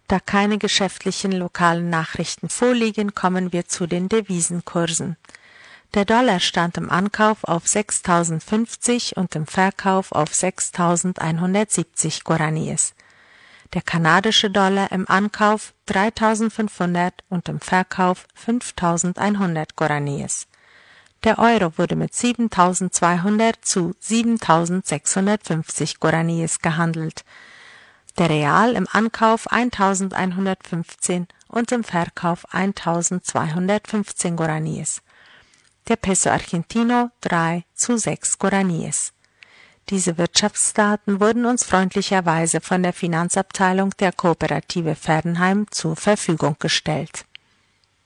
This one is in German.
Da keine geschäftlichen lokalen Nachrichten vorliegen, kommen wir zu den Devisenkursen. Der Dollar stand im Ankauf auf 6.050 und im Verkauf auf 6.170 Guaraníes. Der kanadische Dollar im Ankauf 3.500 und im Verkauf 5.100 Guaraníes. Der Euro wurde mit 7.200 zu 7.650 Guaraníes gehandelt. Der Real im Ankauf 1.115 und im Verkauf 1.215 Guaraníes. Der Peso Argentino 3 zu 6 Guaraníes. Diese Wirtschaftsdaten wurden uns freundlicherweise von der Finanzabteilung der Kooperative Fernheim zur Verfügung gestellt.